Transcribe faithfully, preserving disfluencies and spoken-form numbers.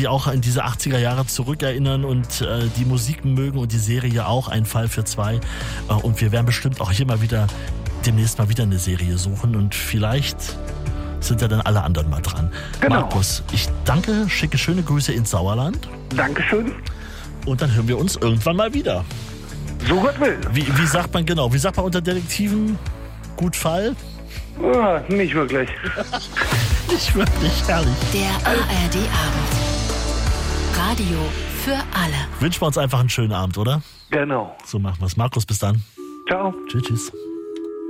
sich auch an diese achtziger Jahre zurückerinnern und äh, die Musik mögen und die Serie auch, Ein Fall für zwei. Äh, und wir werden bestimmt auch hier mal wieder, demnächst mal wieder eine Serie suchen und vielleicht sind ja dann alle anderen mal dran. Genau. Markus, ich danke, schicke schöne Grüße ins Sauerland. Dankeschön. Und dann hören wir uns irgendwann mal wieder. So Gott will. Wie, wie sagt man genau? Wie sagt man unter Detektiven? Gut Fall? Oh, nicht wirklich. Nicht wirklich, herrlich. Der A R D-Abend. Radio für alle. Wünschen wir uns einfach einen schönen Abend, oder? Genau. So machen wir es. Markus, bis dann. Ciao. Tschüss, tschüss.